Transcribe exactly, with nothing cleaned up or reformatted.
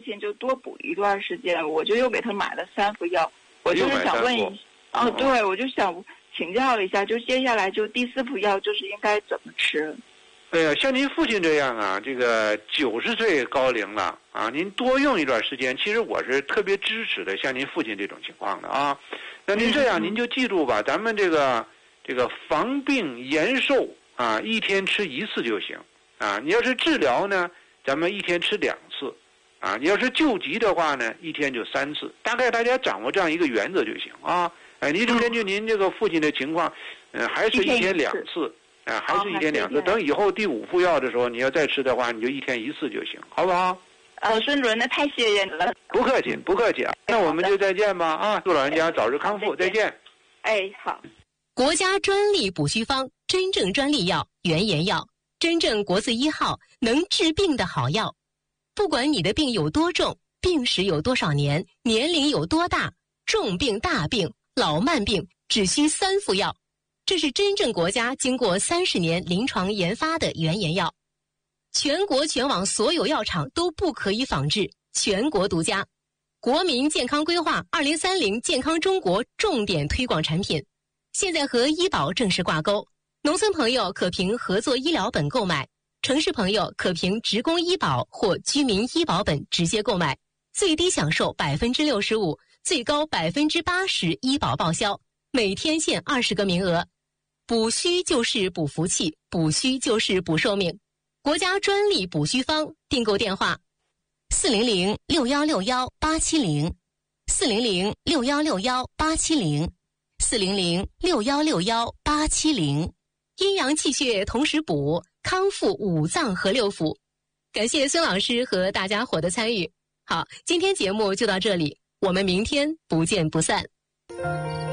亲就多补一段时间，我就又给他买了三副药。我就是想问一下，哦，对，我就想请教一下，就接下来就第四副药就是应该怎么吃？ 哎呀，像您父亲这样啊，这个九十岁高龄了啊，您多用一段时间，其实我是特别支持的，像您父亲这种情况的啊。那您这样，您就记住吧，咱们这个这个防病延寿啊，一天吃一次就行啊。你要是治疗呢，咱们一天吃两次啊。你要是救急的话呢，一天就三次。大概大家掌握这样一个原则就行啊。哎，您就根据您这个父亲的情况，嗯、呃，还是一天两次。啊，还是一天两次。等以后第五副药的时候，你要再吃的话，你就一天一次就行，好不好？ 呃，孙主任，那太谢谢你了。 不客气，不客气啊。那我们就再见吧啊！祝老人家早日康复，再见。 哎，好。 国家专利补虚方，真正专利药，原研药，真正国字一号，能治病的好药。不管你的病有多重，病史有多少年，年龄有多大，重病、大病、老慢病，只需三副药。这是真正国家经过三十年临床研发的原研药，全国全网所有药厂都不可以仿制，全国独家。国民健康规划二零三零健康中国重点推广产品，现在和医保正式挂钩。农村朋友可凭合作医疗本购买，城市朋友可凭职工医保或居民医保本直接购买，最低享受百分之六十五，最高百分之八十医保报销，每天限二十个名额。补虚就是补福气，补虚就是补寿命。国家专利补虚方，订购电话：四零零六幺六幺八七零，四零零六幺六幺八七零，四零零六幺六幺八七零。阴阳气血同时补，康复五脏和六腑。感谢孙老师和大家伙的参与。好，今天节目就到这里，我们明天不见不散。